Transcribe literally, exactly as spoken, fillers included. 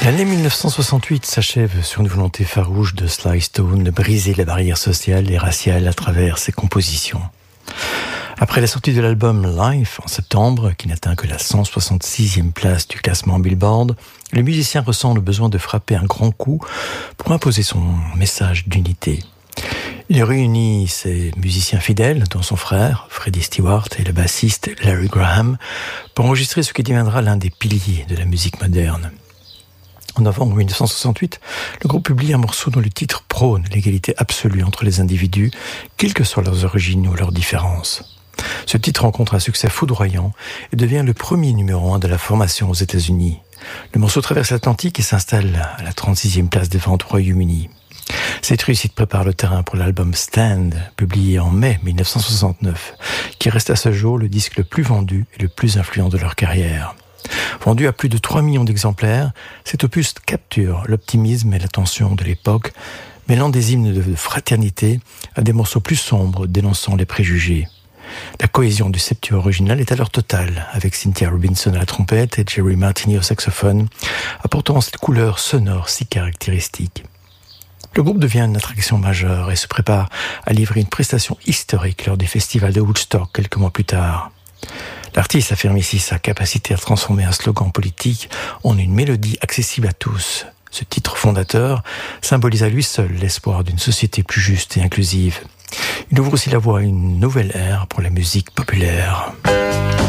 L'année mille neuf cent soixante-huit s'achève sur une volonté farouche de Sly Stone de briser la barrière sociale et raciale à travers ses compositions. Après la sortie de l'album Life en septembre, qui n'atteint que la cent soixante-sixième place du classement Billboard, le musicien ressent le besoin de frapper un grand coup pour imposer son message d'unité. Il réunit ses musiciens fidèles, dont son frère, Freddie Stewart, et le bassiste Larry Graham, pour enregistrer ce qui deviendra l'un des piliers de la musique moderne. En novembre mille neuf cent soixante-huit, le groupe publie un morceau dont le titre prône l'égalité absolue entre les individus, quelles que soient leurs origines ou leurs différences. Ce titre rencontre un succès foudroyant et devient le premier numéro un de la formation aux États-Unis. Le morceau traverse l'Atlantique et s'installe à la trente-sixième place des ventes au Royaume-Uni. Cette réussite prépare le terrain pour l'album Stand, publié en mai mille neuf cent soixante-neuf, qui reste à ce jour le disque le plus vendu et le plus influent de leur carrière. Vendu à plus de trois millions d'exemplaires, cet opus capture l'optimisme et la tension de l'époque, mêlant des hymnes de fraternité à des morceaux plus sombres dénonçant les préjugés. La cohésion du septuor original est alors totale, avec Cynthia Robinson à la trompette et Jerry Martini au saxophone, apportant cette couleur sonore si caractéristique. Le groupe devient une attraction majeure et se prépare à livrer une prestation historique lors des festivals de Woodstock quelques mois plus tard. L'artiste affirme ici sa capacité à transformer un slogan politique en une mélodie accessible à tous. Ce titre fondateur symbolise à lui seul l'espoir d'une société plus juste et inclusive. Il ouvre aussi la voie à une nouvelle ère pour la musique populaire.